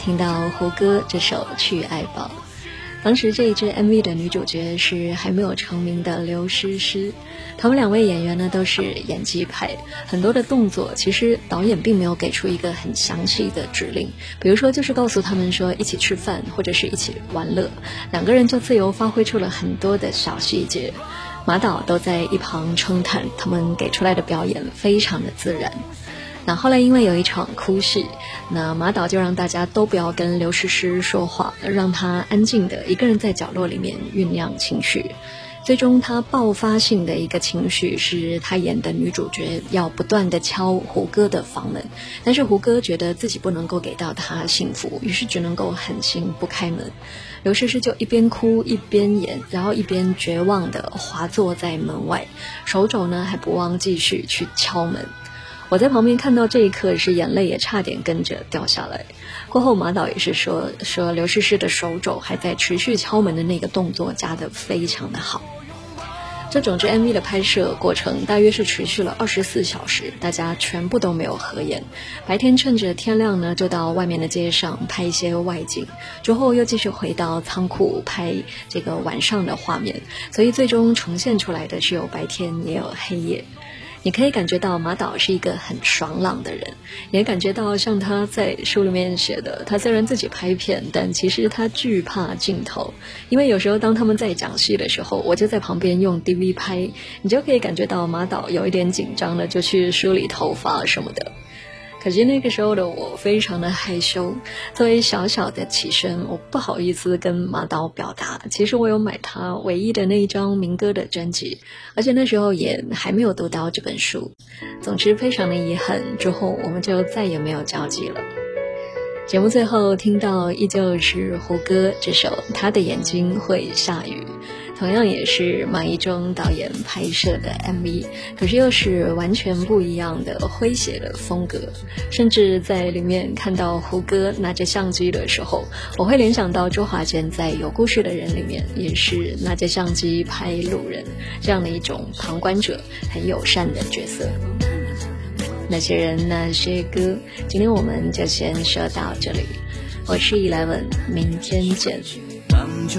听到胡歌这首《去爱宝》。当时这一支 MV 的女主角是还没有成名的刘诗诗，他们两位演员呢都是演技派，很多的动作其实导演并没有给出一个很详细的指令，比如说就是告诉他们说一起吃饭或者是一起玩乐，两个人就自由发挥出了很多的小细节，马导都在一旁称叹他们给出来的表演非常的自然。那后来因为有一场哭戏，那马导就让大家都不要跟刘诗诗说话，让她安静的一个人在角落里面酝酿情绪。最终她爆发性的一个情绪是她演的女主角要不断的敲胡歌的房门，但是胡歌觉得自己不能够给到她幸福，于是只能够狠心不开门。刘诗诗就一边哭一边演，然后一边绝望的滑坐在门外，手肘呢还不忘继续去敲门。我在旁边看到这一刻是眼泪也差点跟着掉下来。过后马导也是说刘诗诗的手肘还在持续敲门的那个动作加得非常的好。这整支 MV 的拍摄过程大约是持续了24小时，大家全部都没有合眼。白天趁着天亮呢，就到外面的街上拍一些外景，之后又继续回到仓库拍这个晚上的画面，所以最终呈现出来的是有白天也有黑夜。你可以感觉到马导是一个很爽朗的人，也感觉到像他在书里面写的，他虽然自己拍片，但其实他惧怕镜头，因为有时候当他们在讲戏的时候，我就在旁边用 DV 拍，你就可以感觉到马导有一点紧张了，就去梳理头发什么的。可是那个时候的我非常的害羞，作为小小的起身，我不好意思跟马导表达，其实我有买他唯一的那一张民歌的专辑，而且那时候也还没有读到这本书。总之非常的遗憾，之后我们就再也没有交集了。节目最后听到依旧是胡歌这首《他的眼睛会下雨》，同样也是马一中导演拍摄的 MV， 可是又是完全不一样的诙谐的风格，甚至在里面看到胡歌拿着相机的时候，我会联想到周华健在《有故事的人》里面也是拿着相机拍路人，这样的一种旁观者很友善的角色。那些人那些歌，今天我们就先说到这里，我是 Eleven， 明天见。